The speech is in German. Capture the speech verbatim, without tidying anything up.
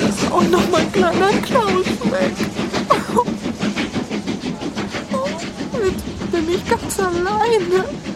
ist auch noch mein kleiner Klaus weg. Jetzt bin ich ganz alleine.